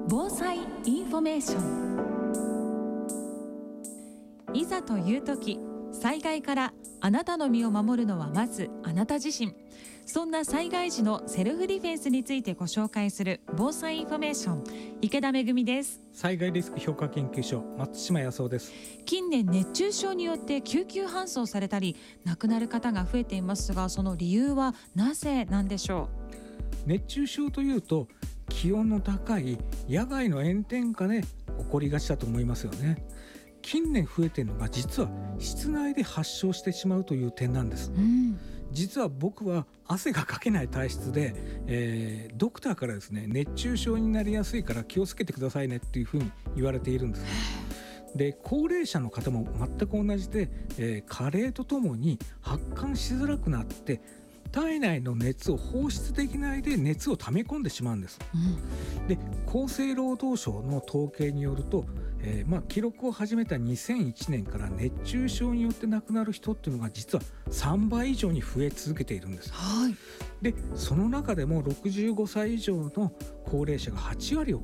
防災インフォメーション。いざという時、災害からあなたの身を守るのはまずあなた自身。そんな災害時のセルフディフェンスについてご紹介する防災インフォメーション、池田めぐみです。 災害リスク評価研究所、松島康夫です。 近年熱中症によって救急搬送されたり亡くなる方が増えていますが、その理由はなぜなんでしょう。熱中症というと気温の高い野外の炎天下で起こりがちだと思いますよね。近年増えているのが実は室内で発症してしまうという点なんです、実は僕は汗がかけない体質で、ドクターからですね、熱中症になりやすいから気をつけてくださいねっていうふうに言われているんです。で、高齢者の方も全く同じで、加齢とともに発汗しづらくなって体内の熱を放出できないで熱を溜め込んでしまうんです、で、厚生労働省の統計によると、記録を始めた2001年から熱中症によって亡くなる人っていうのが実は3倍以上に増え続けているんです、でその中でも65歳以上の高齢者が8割を